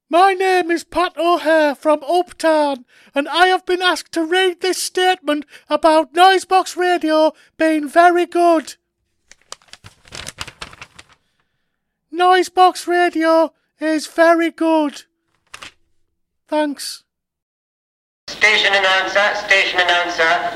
My name is Pat O'Hare from Uptown, and I have been asked to read this statement about Noisebox Radio being very good. Noisebox Radio is very good. Thanks. Station announcer, station announcer.